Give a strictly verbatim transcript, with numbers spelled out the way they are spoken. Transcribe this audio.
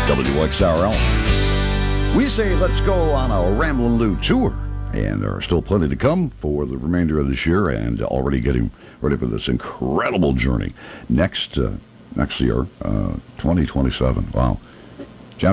W X R L. We say let's go on a Ramblin' Lou tour, and there are still plenty to come for the remainder of this year, and already getting ready for this incredible journey next uh, next year, uh, twenty twenty-seven. Wow.